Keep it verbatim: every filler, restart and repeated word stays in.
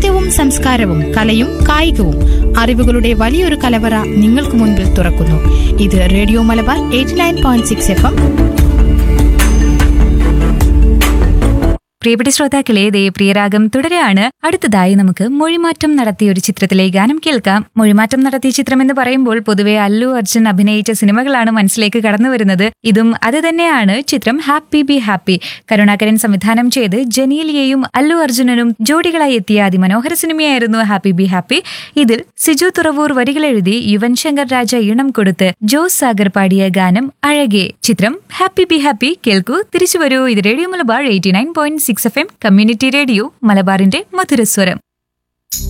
സാഹിത്യവും സംസ്കാരവും കലയും കായികവും അറിവുകളുടെ വലിയൊരു കലവറ നിങ്ങൾക്ക് മുൻപിൽ തുറക്കുന്നു. ഇത് radio Malabar eighty nine point six F M. പ്രിയപ്പെട്ട ശ്രോതാക്കളെ, ദേ പ്രിയരാഗം തുടരാണ്. അടുത്തതായി നമുക്ക് മൊഴിമാറ്റം നടത്തിയ ഒരു ചിത്രത്തിലെ ഗാനം കേൾക്കാം. മൊഴിമാറ്റം നടത്തിയ ചിത്രം എന്ന് പറയുമ്പോൾ പൊതുവെ അല്ലു അർജുൻ അഭിനയിച്ച സിനിമകളാണ് മനസ്സിലേക്ക് കടന്നു വരുന്നത്. ഇതും അത് തന്നെയാണ്. ചിത്രം ഹാപ്പി ബി ഹാപ്പി. കരുണാകരൻ സംവിധാനം ചെയ്ത് ജനീലിയയും അല്ലു അർജുനനും ജോഡികളായി എത്തിയ അതിമനോഹര സിനിമയായിരുന്നു ഹാപ്പി ബി ഹാപ്പി. ഇതിൽ സിജു തുറവൂർ വരികളെഴുതി യുവൻ ശങ്കർ രാജ ഈണം കൊടുത്ത് ജോസ് സാഗർ പാടിയ ഗാനം അഴകെ. ചിത്രം ഹാപ്പി ബി ഹാപ്പി. കേൾക്കൂ, തിരിച്ചു വരൂ. ഇത് radio Malabar eighty nine point six F M, community radio മലബാറിന്റെ മധുരസ്വരം.